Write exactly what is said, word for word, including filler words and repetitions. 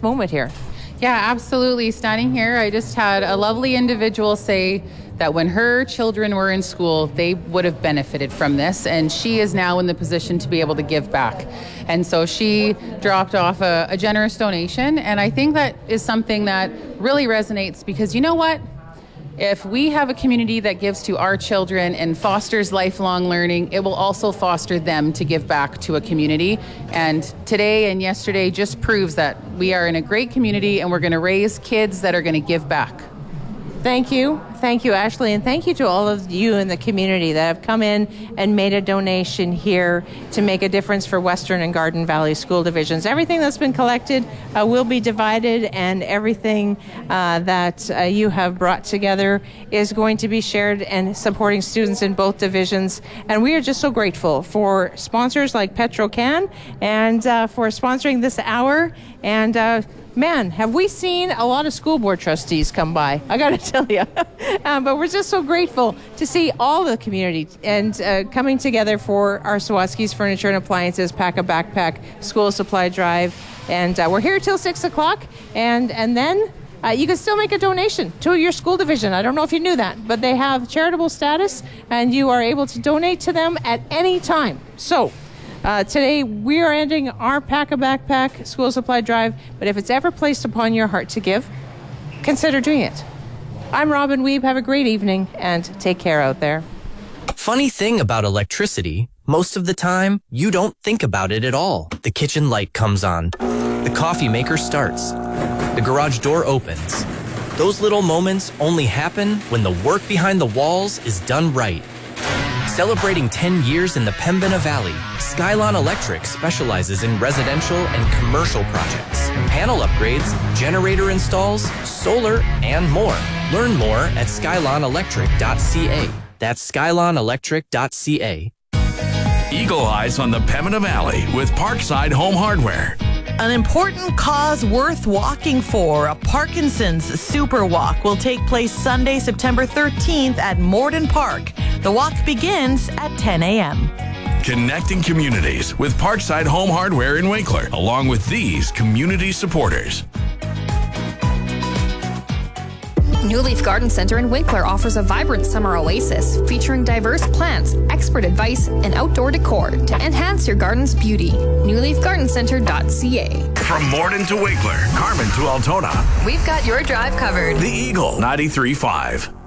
this moment here. Yeah, absolutely. Standing here, I just had a lovely individual say that when her children were in school, they would have benefited from this, and she is now in the position to be able to give back. And so she dropped off a, a generous donation, and I think that is something that really resonates, because you know what? If we have a community that gives to our children and fosters lifelong learning, it will also foster them to give back to a community. And today and yesterday just proves that we are in a great community and we're going to raise kids that are going to give back. Thank you. Thank you, Ashley, and thank you to all of you in the community that have come in and made a donation here to make a difference for Western and Garden Valley school divisions. Everything that's been collected uh, will be divided, and everything uh, that uh, you have brought together is going to be shared and supporting students in both divisions. And we are just so grateful for sponsors like Petro-Can and uh, for sponsoring this hour. And uh, man, have we seen a lot of school board trustees come by, I gotta tell you. um, but we're just so grateful to see all the community and uh, coming together for our Sawatsky's Furniture and Appliances Pack a Backpack School Supply Drive. And uh, we're here till six o'clock, and, and then uh, you can still make a donation to your school division. I don't know if you knew that, but they have charitable status, and you are able to donate to them at any time. So, Uh, today, we are ending our Pack a Backpack School Supply Drive, but if it's ever placed upon your heart to give, consider doing it. I'm Robin Weeb. Have a great evening, and take care out there. Funny thing about electricity, most of the time, you don't think about it at all. The kitchen light comes on. The coffee maker starts. The garage door opens. Those little moments only happen when the work behind the walls is done right. Celebrating ten years in the Pembina Valley, Skylon Electric specializes in residential and commercial projects, panel upgrades, generator installs, solar, and more. Learn more at skylon electric dot c a. That's skylon electric dot c a. Eagle Eyes on the Pembina Valley with Parkside Home Hardware. An important cause worth walking for. A Parkinson's Super Walk will take place Sunday, September thirteenth at Morden Park. The walk begins at ten a.m. Connecting communities with Parkside Home Hardware in Winkler, along with these community supporters. New Leaf Garden Center in Winkler offers a vibrant summer oasis featuring diverse plants, expert advice, and outdoor decor to enhance your garden's beauty. new leaf garden center dot c a. From Morden to Winkler, Carmen to Altona. We've got your drive covered. The Eagle ninety-three point five.